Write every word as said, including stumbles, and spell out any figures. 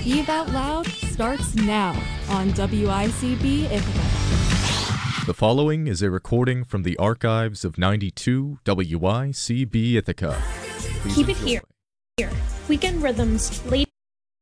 Steve Out Loud starts now on W I C B Ithaca. The following is a recording from the archives of ninety-two W I C B Ithaca. Please Keep it enjoy. here. Here. Weekend Rhythms, late